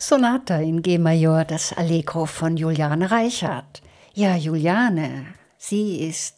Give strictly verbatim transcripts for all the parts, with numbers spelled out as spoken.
Sonata in G-Major, das Allegro von Juliane Reichardt. Ja, Juliane, sie ist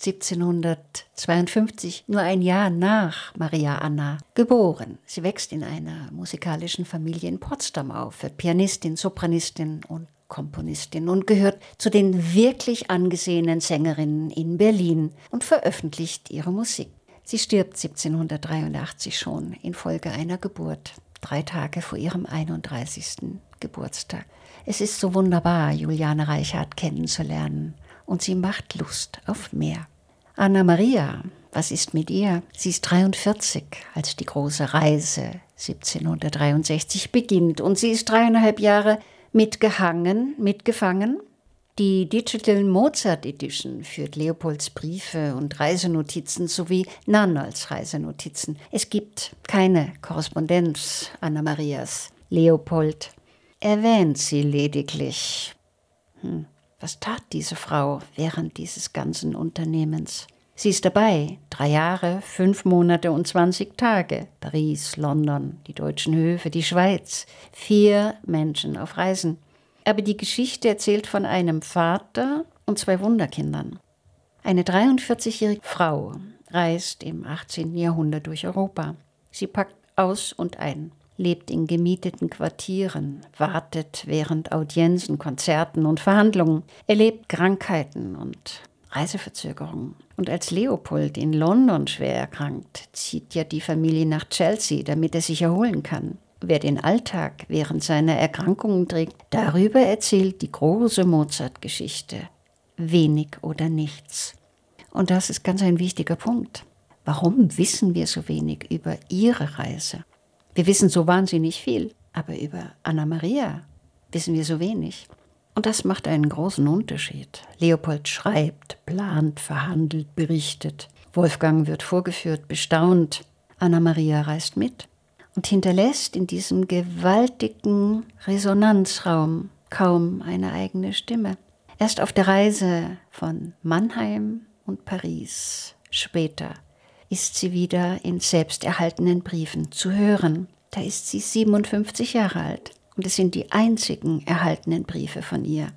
siebzehnhundertzweiundfünfzig, nur ein Jahr nach Maria Anna, geboren. Sie wächst in einer musikalischen Familie in Potsdam auf, wird Pianistin, Sopranistin und Komponistin und gehört zu den wirklich angesehenen Sängerinnen in Berlin und veröffentlicht ihre Musik. Sie stirbt siebzehnhundertdreiundachtzig schon infolge einer Geburt, drei Tage vor ihrem einunddreißigsten Geburtstag. Es ist so wunderbar, Juliane Reichardt kennenzulernen, und sie macht Lust auf mehr. Anna Maria, was ist mit ihr? Sie ist dreiundvierzig, als die große Reise siebzehnhundertdreiundsechzig beginnt, und sie ist dreieinhalb Jahre mitgehangen, mitgefangen. Die Digital Mozart Edition führt Leopolds Briefe und Reisenotizen sowie Nannerls Reisenotizen. Es gibt keine Korrespondenz Anna Marias. Leopold erwähnt sie lediglich. Hm, was tat diese Frau während dieses ganzen Unternehmens? Sie ist dabei, drei Jahre, fünf Monate und zwanzig Tage. Paris, London, die deutschen Höfe, die Schweiz. Vier Menschen auf Reisen. Aber die Geschichte erzählt von einem Vater und zwei Wunderkindern. Eine dreiundvierzigjährige Frau reist im achtzehnten Jahrhundert durch Europa. Sie packt aus und ein, lebt in gemieteten Quartieren, wartet während Audienzen, Konzerten und Verhandlungen, erlebt Krankheiten und Reiseverzögerungen. Und als Leopold in London schwer erkrankt, zieht ja die Familie nach Chelsea, damit er sich erholen kann. Wer den Alltag während seiner Erkrankungen trägt, darüber erzählt die große Mozart-Geschichte. Wenig oder nichts. Und das ist ganz ein wichtiger Punkt. Warum wissen wir so wenig über ihre Reise? Wir wissen so wahnsinnig viel, aber über Anna Maria wissen wir so wenig. Und das macht einen großen Unterschied. Leopold schreibt, plant, verhandelt, berichtet. Wolfgang wird vorgeführt, bestaunt. Anna Maria reist mit und hinterlässt in diesem gewaltigen Resonanzraum kaum eine eigene Stimme. Erst auf der Reise von Mannheim und Paris später ist sie wieder in selbsterhaltenen Briefen zu hören. Da ist sie siebenundfünfzig Jahre alt und es sind die einzigen erhaltenen Briefe von ihr.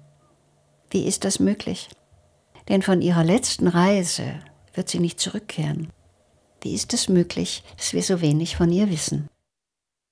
Wie ist das möglich? Denn von ihrer letzten Reise wird sie nicht zurückkehren. Wie ist es möglich, dass wir so wenig von ihr wissen?